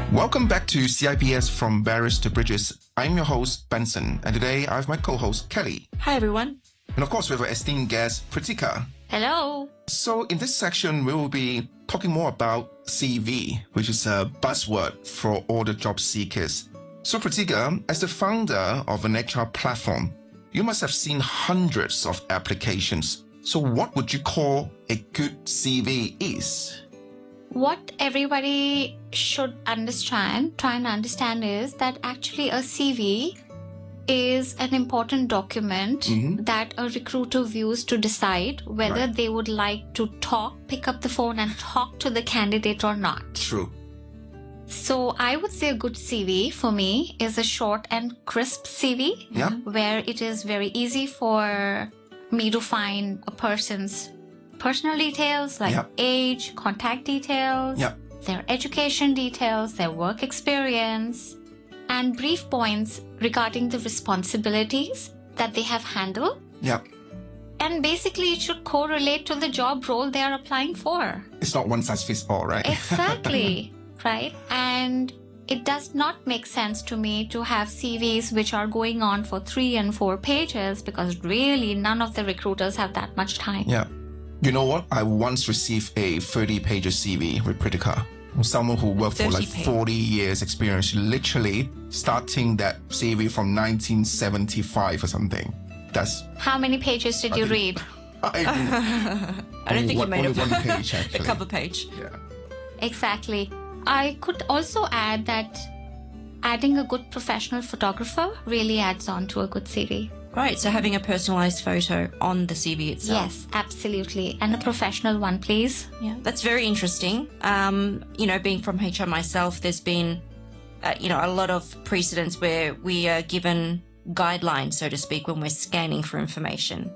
Welcome back to CIPS From Barriers to Bridges. I'm your host, Benson, and today I have my co-host, Kelly. Hi, everyone. And of course, we have our esteemed guest, Pritika. Hello. So in this section, we will be talking more about CV, which is a buzzword for all the job seekers. So Pritika, as the founder of an HR platform, you must have seen hundreds of applications. So what would you call a good CV is? What everybody should try and understand is that actually a CV is an important document that a recruiter views to decide whether they would like to pick up the phone and talk to the candidate or not. True. So I would say a good CV for me is a short and crisp CV where it is very easy for me to find a person's personal details like age, contact details, their education details, their work experience, and brief points regarding the responsibilities that they have handled. And basically, it should correlate to the job role they are applying for. It's not one size fits all, right? Exactly, right? And it does not make sense to me to have CVs which are going on for 3 and 4 pages because really none of the recruiters have that much time. You know what? I once received a 30-page CV with Pritika. Someone who worked for like 40 years experience, literally starting that CV from 1975 or something. That's how many pages did you read? I don't think you made only one page, actually. A cover page. Yeah. Exactly. I could also add that adding a good professional photographer really adds on to a good CV. Right, so having a personalized photo on the CV itself. Yes, absolutely. And a professional one, please. Yeah, that's very interesting. Being from HR myself, there's been, a lot of precedents where we are given guidelines, so to speak, when we're scanning for information.